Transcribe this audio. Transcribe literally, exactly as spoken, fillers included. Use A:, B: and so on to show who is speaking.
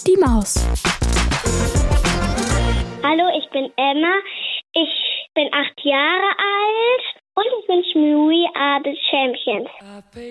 A: die Maus.
B: Hallo, ich bin Emma. Ich bin acht Jahre alt und ich bin Schmui des Champions.